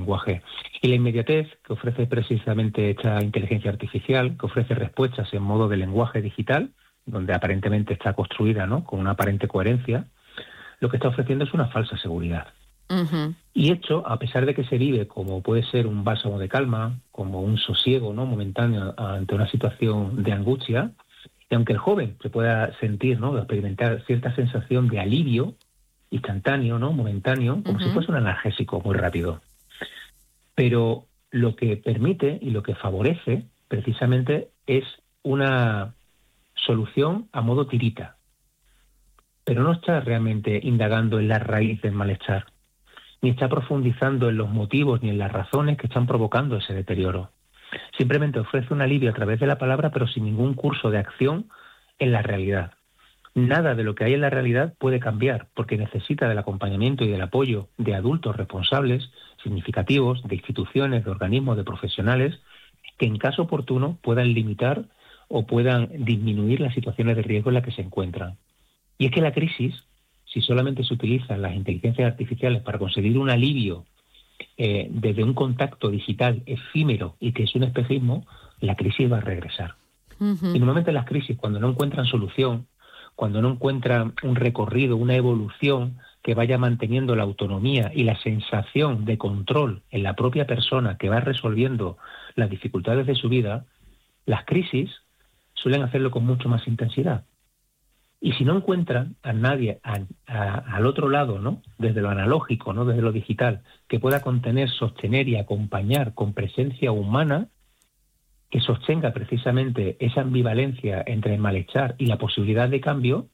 lenguaje. Y la inmediatez que ofrece precisamente esta inteligencia artificial, que ofrece respuestas en modo de lenguaje digital, donde aparentemente está construida, ¿no?, con una aparente coherencia, lo que está ofreciendo es una falsa seguridad. Ujú. Y esto, a pesar de que se vive como puede ser un bálsamo de calma, como un sosiego, ¿no?, momentáneo ante una situación de angustia, y aunque el joven se pueda sentir, ¿no?, experimentar cierta sensación de alivio instantáneo, ¿no?, momentáneo, como si Ujú. fuese un analgésico muy rápido. Pero lo que permite y lo que favorece precisamente es una solución a modo tirita, pero no está realmente indagando en la raíz del malestar, ni está profundizando en los motivos ni en las razones que están provocando ese deterioro. Simplemente ofrece un alivio a través de la palabra, pero sin ningún curso de acción en la realidad. Nada de lo que hay en la realidad puede cambiar, porque necesita del acompañamiento y del apoyo de adultos responsables, significativos, de instituciones, de organismos, de profesionales, que en caso oportuno puedan limitar o puedan disminuir las situaciones de riesgo en las que se encuentran. Y es que la crisis, si solamente se utilizan las inteligencias artificiales para conseguir un alivio desde un contacto digital efímero y que es un espejismo, la crisis va a regresar. Y Ujú. normalmente las crisis, cuando no encuentran solución, cuando no encuentran un recorrido, una evolución que vaya manteniendo la autonomía y la sensación de control en la propia persona que va resolviendo las dificultades de su vida, las crisis suelen hacerlo con mucho más intensidad. Y si no encuentran a nadie al otro lado, ¿no?, desde lo analógico, ¿no?, desde lo digital, que pueda contener, sostener y acompañar con presencia humana, que sostenga precisamente esa ambivalencia entre el malestar y la posibilidad de cambio,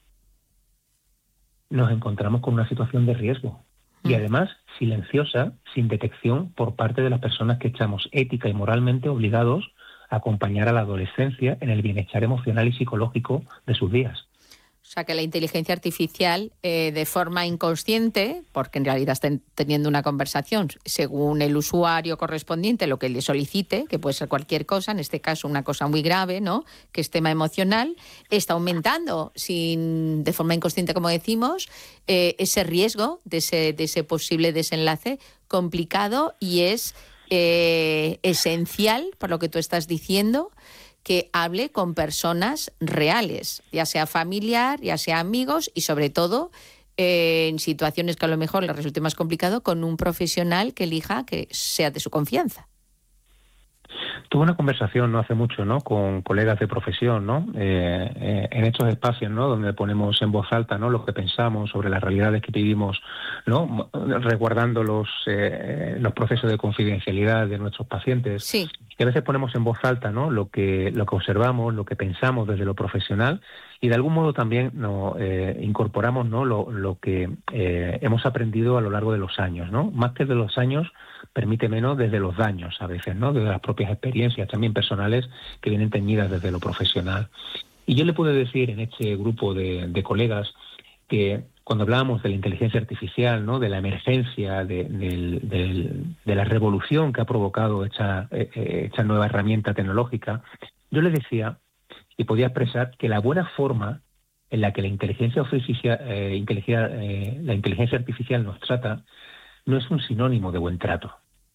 nos encontramos con una situación de riesgo. Y Mm. además silenciosa, sin detección por parte de las personas que estamos ética y moralmente obligados a acompañar a la adolescencia en el bienestar emocional y psicológico de sus días. O sea, que la inteligencia artificial, de forma inconsciente, porque en realidad están teniendo una conversación según el usuario correspondiente, lo que le solicite, que puede ser cualquier cosa, en este caso una cosa muy grave, ¿no?, que es tema emocional, está aumentando de forma inconsciente, como decimos, ese riesgo de ese posible desenlace complicado, y es esencial, por lo que tú estás diciendo, que hable con personas reales, ya sea familiar, ya sea amigos, y sobre todo en situaciones que a lo mejor le resulte más complicado, con un profesional que elija que sea de su confianza. Tuve una conversación no hace mucho, ¿no?, con colegas de profesión, ¿no?, en estos espacios, ¿no?, donde ponemos en voz alta, ¿no?, lo que pensamos sobre las realidades que vivimos, ¿no?, resguardando los procesos de confidencialidad de nuestros pacientes. Sí. Y a veces ponemos en voz alta, ¿no?, lo que observamos, lo que pensamos desde lo profesional, y de algún modo también incorporamos, ¿no?, lo que hemos aprendido a lo largo de los años, ¿no? Más que de los años, permite menos desde los daños a veces, ¿no?, desde las propias experiencias también personales que vienen teñidas desde lo profesional. Y yo le pude decir en este grupo de colegas que cuando hablábamos de la inteligencia artificial, ¿no?, de la emergencia, de la revolución que ha provocado esta nueva herramienta tecnológica, yo les decía y podía expresar que la buena forma en la que la inteligencia artificial nos trata no es un sinónimo de buen trato.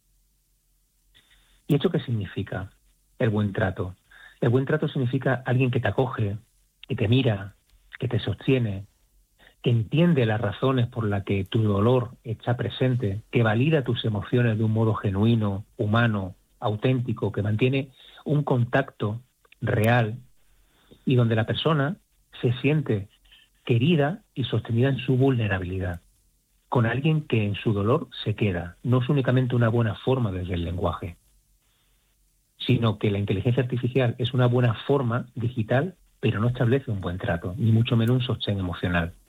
¿Y esto qué significa, el buen trato? El buen trato significa alguien que te acoge, que te mira, que te sostiene, que entiende las razones por las que tu dolor está presente, que valida tus emociones de un modo genuino, humano, auténtico, que mantiene un contacto real y donde la persona se siente querida y sostenida en su vulnerabilidad, con alguien que en su dolor se queda. No es únicamente una buena forma desde el lenguaje, sino que la inteligencia artificial es una buena forma digital, pero no establece un buen trato, ni mucho menos un sostén emocional.